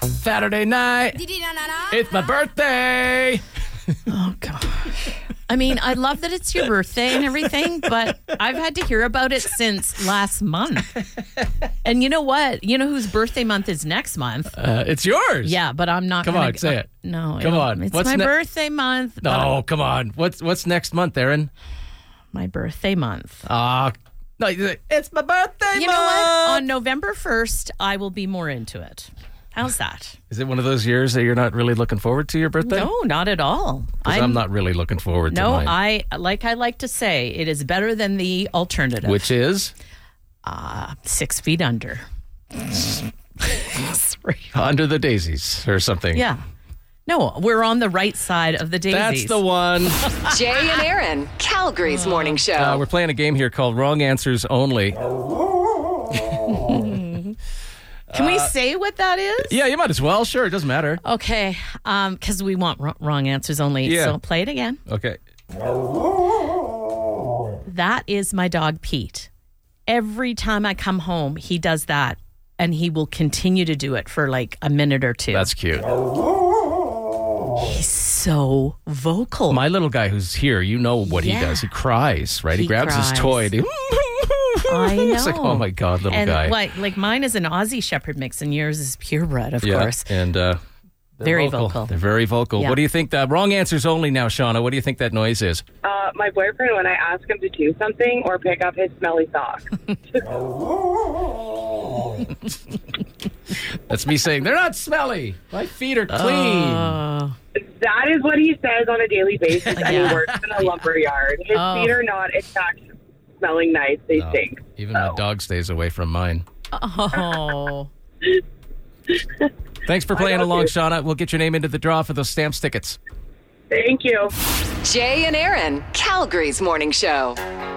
Saturday night. It's my birthday. Oh, gosh. I mean, I love that it's your birthday and everything, but I've had to hear about it since last month. And you know what? You know whose birthday month is next month? It's yours. Yeah, but I'm not Come gonna, on, say it. No. Come on. It's What's my birthday month. No, come on. What's next month, Erin? My birthday month. No, it's my birthday month. You know what? On November 1st, I will be more into it. How's that? Is it one of those years that you're not really looking forward to your birthday? No, not at all. I'm not really looking forward to mine. I like to say, it is better than the alternative. Which is? 6 feet under. Under the daisies or something. Yeah. No, we're on the right side of the daisies. That's the one. Jay and Erin, Calgary's morning show. We're playing a game here called Wrong Answers Only. Can we say what that is? Yeah, you might as well. Sure, it doesn't matter. Okay, because we want wrong answers only. Yeah. So play it again. Okay. That is my dog, Pete. Every time I come home, he does that, and he will continue to do it for like a minute or two. That's cute. He's so vocal. My little guy who's here, you know what he does. He cries, right? He grabs his toy. And I know. It's like, oh my God, little guy. And like mine is an Aussie Shepherd mix, and yours is purebred, of course. And very vocal. They're very vocal. Yeah. What do you think that wrong answers only now, Shauna? What do you think that noise is? My boyfriend, when I ask him to do something or pick up his smelly socks. That's me saying, they're not smelly. My feet are clean. That is what he says on a daily basis, and he works in a lumber yard. His feet are not, in fact, smelling nice. They stink. Even my dog stays away from mine. Oh. Thanks for playing along, Shauna. We'll get your name into the draw for those Stamps tickets. Thank you. Jay and Erin, Calgary's morning show.